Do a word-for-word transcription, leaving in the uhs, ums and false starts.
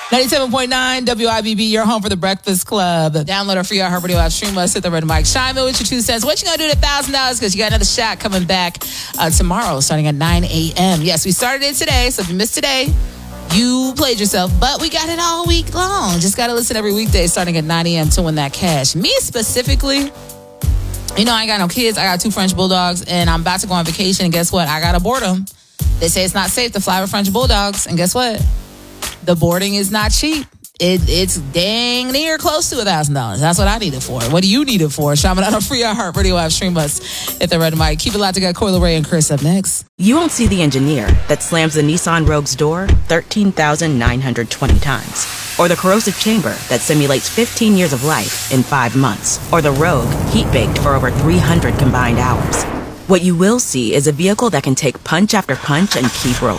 ninety-seven point nine W I B B, your home for the Breakfast Club. Download our free iHeartRadio app, stream us, hit the red mic, chime in with your two cents. What you gonna do with one thousand dollars? Because you got another shot coming back uh, tomorrow, starting at nine a.m. Yes, we started it today, so if you missed today, you played yourself, but we got it all week long. Just got to listen every weekday starting at nine a.m. to win that cash. Me specifically, you know, I ain't got no kids. I got two French Bulldogs, and I'm about to go on vacation, and guess what? I got to board them. They say it's not safe to fly with French Bulldogs, and guess what? The boarding is not cheap. It, it's dang near close to one thousand dollars. That's what I need it for. What do you need it for? Shaman on a free iHeartRadio app. Stream us at the red mic. Keep it locked to get Coyle Ray and Chris up next. You won't see the engineer that slams the Nissan Rogue's door thirteen thousand nine hundred twenty times. Or the corrosive chamber that simulates fifteen years of life in five months. Or the Rogue heat-baked for over three hundred combined hours. What you will see is a vehicle that can take punch after punch and keep rolling.